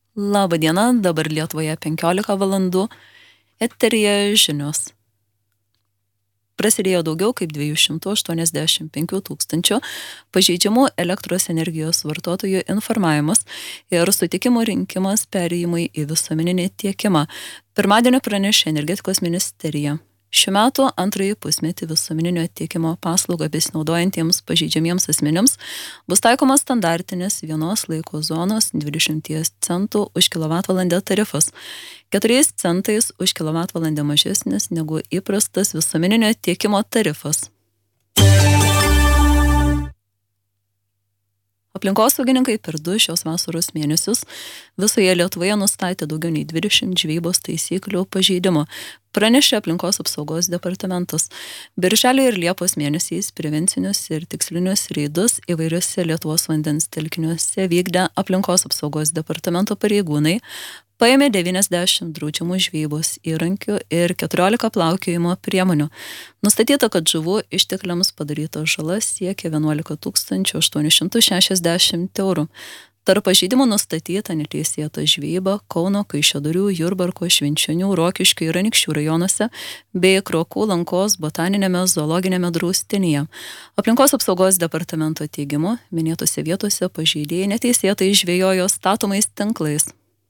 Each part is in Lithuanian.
Labą dieną, dabar Lietuvoje 15 valandų, eteryje žinios. Prasidėjo daugiau kaip 285 tūkstančių pažeidžiamų elektros energijos vartotojų informavimas ir sutikimų rinkimas perėjimui į visuomeninį tiekimą. Pirmadienį pranešė energetikos ministerija. Šiuo metu antrąjį pusmetį visuomeninio tiekimo paslaugą besinaudojantiems pažeidžiamiems asmenims bus taikomas standartinis vienos laiko zonos 20 centų už kilovatvalandę tarifas, 4 centais už kilovatvalandę mažesnis negu įprastas visuomeninio tiekimo tarifas. Aplinkosaugininkai per 2 šios vasaros mėnesius visoje Lietuvoje nustatė daugiau nei 20 žvejybos taisyklių pažeidimų, pranešė aplinkos apsaugos departamentas. Birželio ir Liepos mėnesiais prevencinius ir tikslinius reidus įvairiuose Lietuvos vandens telkiniuose vykdę aplinkos apsaugos departamento pareigūnai paėmė 90 draudžiamų žvejybos įrankių ir 14 plaukiojimo priemonių. Nustatyta, kad žuvų ištekliams padaryta žala siekia 11 860 eurų. Tarp pažeidimų nustatyta neteisėta žvejyba Kauno, Kaišiadorių, Jurbarko, Švenčionių, Rokiškio ir Anykščių rajonuose bei Krokų, Lankos botaninėme zoologinėme draustinyje. Aplinkos apsaugos departamento teigimu, minėtose vietose pažeidėjai neteisėtai žvejojo statomais tinklais.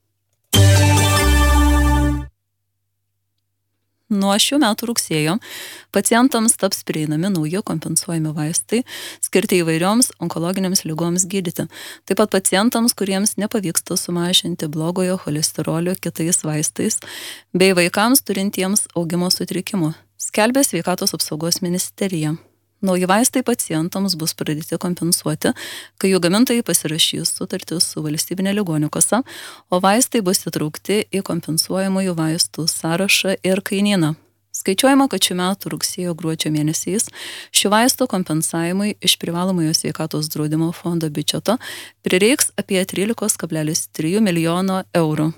Nuo šių metų rugsėjo pacientams taps prieinami nauji kompensuojami vaistai skirti įvairioms onkologinėms ligoms gydyti. Taip pat pacientams, kuriems nepavyksta sumažinti blogojo cholesterolio kitais vaistais, bei vaikams turintiems augimo sutrikimų, skelbė Sveikatos apsaugos ministerija. Nauji vaistai pacientams bus pradėti kompensuoti, kai jų gamintojai pasirašys sutartį su valstybinė ligonių kasa, o vaistai bus įtraukti į kompensuojamųjų vaistų sąrašą ir kainyną. Skaičiuojama, kad šių metų rugsėjo-gruodžio mėnesiais šių vaistų kompensavimui iš privalomojo sveikatos draudimo fondo biudžeto prireiks apie 13,3 milijono eurų.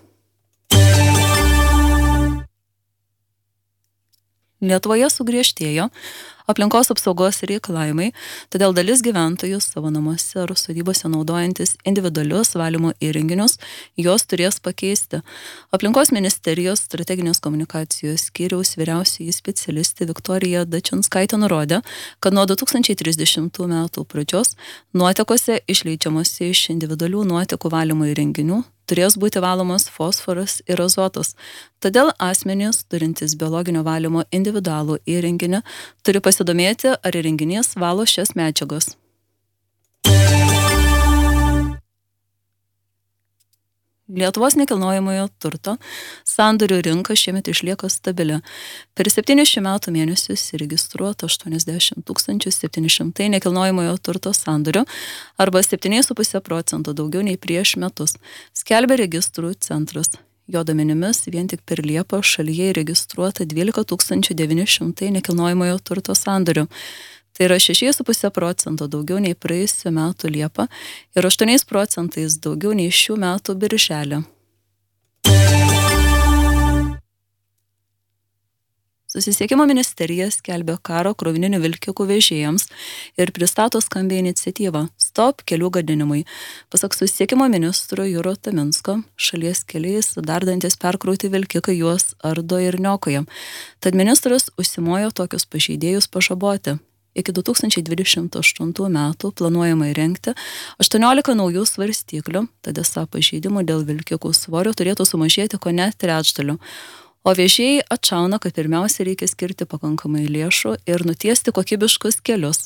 Lietuvoje sugriežtėjo aplinkos apsaugos reikalavimai, todėl dalis gyventojų savo namuose ar sodybose naudojantis individualius valymo įrenginius, juos turės pakeisti. Aplinkos ministerijos strateginės komunikacijos skyriaus vyriausioji specialistė Viktorija Dačinskaitė nurodė, kad nuo 2030 metų pradžios nuotekose išleidžiamose iš individualių nuotekų valymo įrenginių turės būti valomas fosforas ir azotas. Todėl asmenys, turintys biologinio valymo individualų įrenginį, turi pasidomėti, ar įrenginys valo šias medžiagas. Lietuvos nekilnojamojo turto sandorių rinka šiemet išlieka stabili. Per 7 šių metų mėnesius įregistruota 80 700 nekilnojamojo turto sandorių arba 7,5% daugiau nei prieš metus, skelbia registrų centras. Jo duomenimis vien tik per Liepą šalyje įregistruota 12 900 nekilnojamojo turto sandorių. Tai yra 6,5% daugiau nei praėjusių metų Liepą ir 8% daugiau nei šių metų birželį. Susisiekimo ministerija skelbia karo krovininių vilkikų vežėjams ir pristato skambią iniciatyvą Stop kelių gadinimui. Pasak susisiekimo ministro Juro Taminsko, šalies keliais dardantis perkrauti vilkikai juos ardo ir niokoja. Tad ministras užsimojo tokius pažeidėjus pažaboti. Iki 2028 metų planuojama įrengti 18 naujų svarstyklių, tad esą pažeidimų dėl vilkikų svorio turėtų sumažėti kone trečdaliu. O vežėjai atšauna, kad pirmiausia reikia skirti pakankamai lėšų ir nutiesti kokybiškus kelius.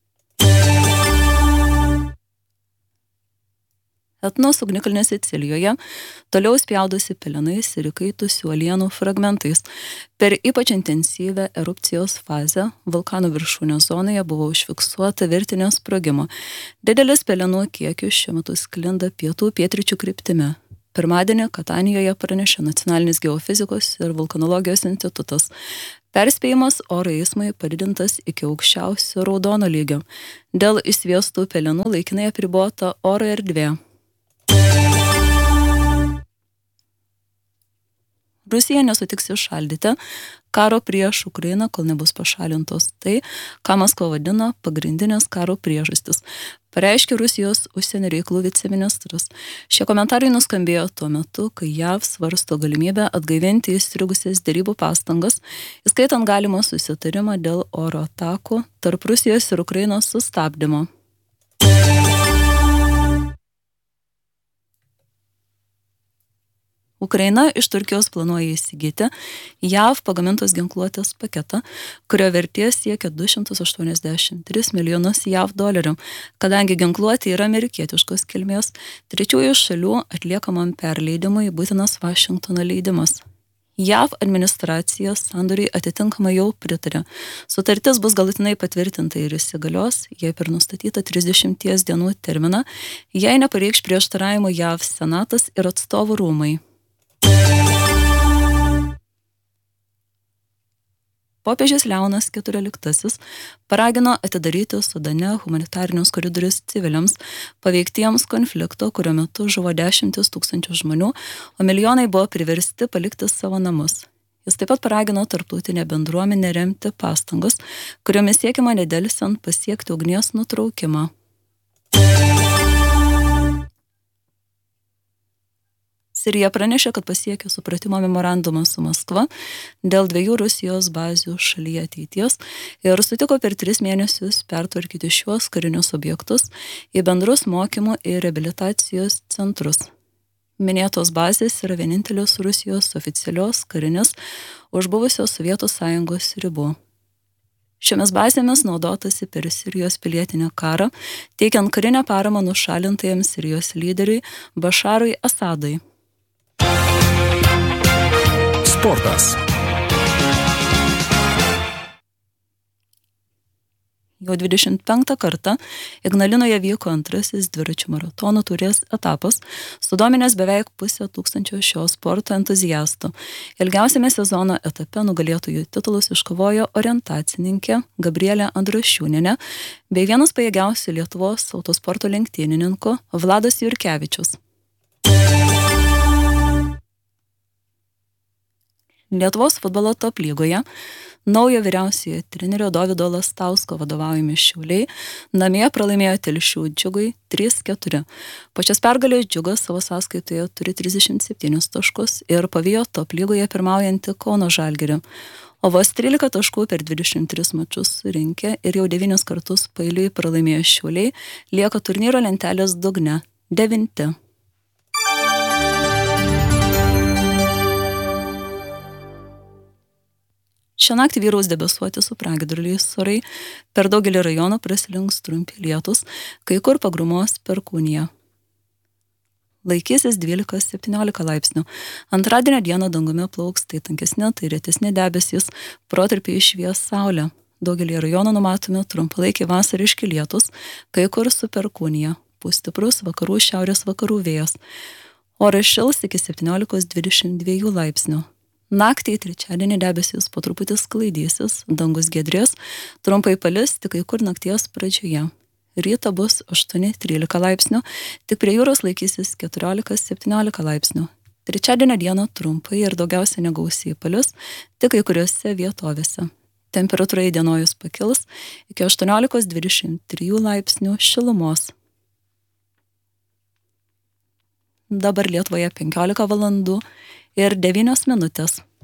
Etnos ugnikalnė Sicilijoje toliau spjaudosi pelenais ir įkaitusių uolienų fragmentais. Per ypač intensyvę erupcijos fazę vulkano viršūnės zonoje buvo užfiksuota virtinė sprogimo. Didelis pelenų kiekis šiuo metu sklinda pietų-pietryčių kryptimi. Pirmadienį Katanijoje pranešė Nacionalinis geofizikos ir vulkanologijos institutas. Perspėjimas oro eismui padidintas iki aukščiausio raudono lygio. Dėl išsviestų pelenų laikinai apribota oro erdvė. Rusija nesutiks įšaldyti karo prieš Ukrainą, kol nebus pašalintos tai, ką Maskva vadina pagrindinės karo priežastis, pareiškė Rusijos užsienio reikalų viceministras. Šie komentarai nuskambėjo tuo metu, kai JAV svarsto galimybę atgaivinti įstrigusias derybų pastangas, įskaitant galimą susitarimą dėl oro atakų tarp Rusijos ir Ukrainos sustabdymo. Ukraina iš Turkijos planuoja įsigyti JAV pagamintos ginkluotės paketą, kurio vertė siekia 283 milijonus JAV dolerių. Kadangi ginkluotė yra amerikietiškos kilmės, trečiųjų šalių atliekamam perleidimui būtinas Vašingtono leidimas. JAV administracija sandoriui atitinkamai jau pritarė. Sutartis bus galutinai patvirtinta ir įsigalios, jei per nustatytą 30 dienų terminą, jei nepareikš prieštaravimų JAV senatas ir atstovų rūmai. Popiežius Leonas XIV paragino atidaryti Sudane humanitarinius koridorius civiliams, paveiktiems konflikto, kurio metu žuvo 10 000 žmonių, o milijonai buvo priversti palikti savo namus. Jis taip pat paragino tarptautinę bendruomenę remti pastangas, kuriomis siekiama nedelsiant pasiekti ugnies nutraukimą. Sirija pranešė, kad pasiekė supratimo memorandumą su Maskva dėl 2 Rusijos bazių šalyje ateities ir sutiko per 3 mėnesius pertvarkyti šiuos karinius objektus į bendrus mokymų ir reabilitacijos centrus. Minėtos bazės yra vienintelis Rusijos oficialios karinės už buvusios Sovietų Sąjungos ribų. Šiomis bazėmis naudotasi per Sirijos pilietinę karą, teikiant karinę paramą nušalintajam Sirijos lyderiui Bašarui Asadui. Sportas. Jau 25 kartą Ignalinoje vyko antrasis dviračių maratonų taurės etapas, sudominęs beveik 500 šio sporto entuziastų. Ilgiausiame sezono etape nugalėtojų titulus iškovojo orientacininkė Gabrielė Andrašiūnienė bei vienas pajėgiausių Lietuvos autosporto lenktynininkų Vladas Jurkevičius. Lietuvos futbolo top lygoje naujo vyriausiojo trenerio Dovydo Lastausko vadovaujami Šiauliai namie pralaimėjo Telšių Džiugui 3-4. Po šios pergalės Džiugas savo sąskaitoje turi 37 taškus ir pavijo top lygoje pirmaujantį Kauno Žalgirį. O vos 13 taškų per 23 mačus surinkę ir jau 9 kartus paeiliui pralaimėjo Šiauliai, lieka turnyro lentelės dugne 9. Šią naktį vyraus debesuoti su pragiedruliais orai, per daugelį rajonų praslinks trumpi lietūs, kai kur pagrumos perkūnija. Laikysis 12-17 laipsnių. Antradienio dieną dangumi plauks tai tankesni, tai retesni debesys, protarpiai švies saulė. Daugelį rajonų numatomi trumpalaikiai vasariški lietūs, kai kur su perkūnija. Pūs stiprus vakarų šiaurės vakarų vėjas. Oras šils iki 17-22 laipsnių. Naktį trečiadienį debesys po truputį sklaidysis, dangus giedrės, trumpai palis tik kai kur nakties pradžioje. Rytą bus 8-13 laipsnių, tik prie jūros laikysis 14-17 laipsnių. Trečiadienio dieną trumpai ir daugiausia negausiai palis, tik kai kuriuose vietovėse. Temperatūra įdienojus pakils iki 18-23 laipsnių šilumos. Dabar Lietuvoje 15 valandų ir 9 minutės.